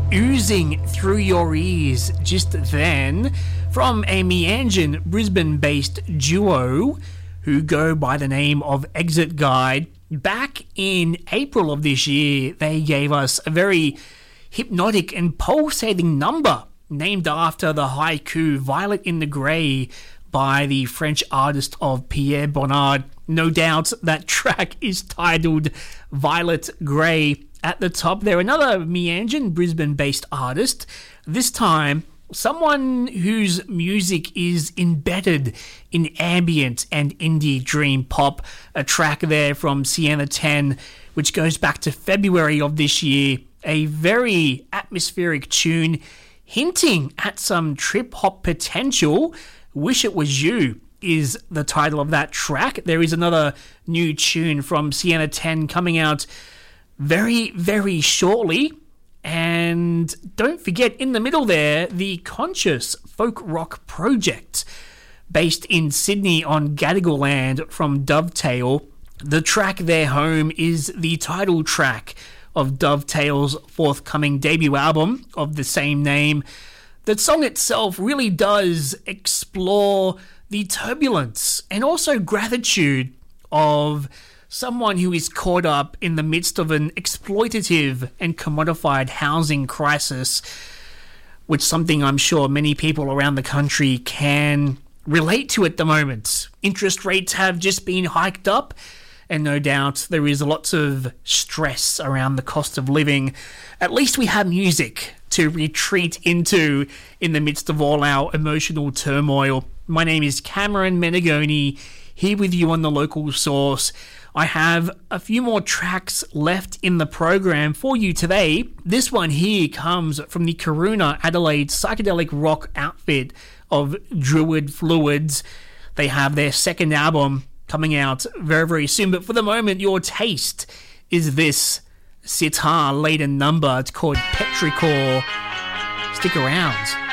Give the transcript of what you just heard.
oozing through your ears just then from a Meanjin Brisbane-based duo who go by the name of Exit Guide. Back in April of this year, they gave us a very hypnotic and pulsating number named after the haiku Violet in the Grey by the French artist of Pierre Bonnard. No doubt that track is titled Violet Grey. At the top there, another Meanjin Brisbane-based artist, this time someone whose music is embedded in ambient and indie dream pop. A track there from Sienna 10, which goes back to February of this year. A very atmospheric tune hinting at some trip-hop potential. Wish It Was You is the title of that track. There is another new tune from Sienna 10 coming out very, very shortly. And don't forget, in the middle there, the Conscious Folk Rock Project, based in Sydney on Gadigal land from Dovetail. The track Their Home is the title track of Dovetail's forthcoming debut album of the same name. The song itself really does explore the turbulence and also gratitude of someone who is caught up in the midst of an exploitative and commodified housing crisis, which is something I'm sure many people around the country can relate to at the moment. Interest rates have just been hiked up, and no doubt there is lots of stress around the cost of living. At least we have music to retreat into in the midst of all our emotional turmoil. My name is Cameron Menegoni, here with you on The Local Source. I have a few more tracks left in the program for you today. This one here comes from the Karuna Adelaide psychedelic rock outfit of Druid Fluids. They have their second album coming out very, very soon. But for the moment, your taste is this sitar-laden number. It's called Petrichor. Stick around.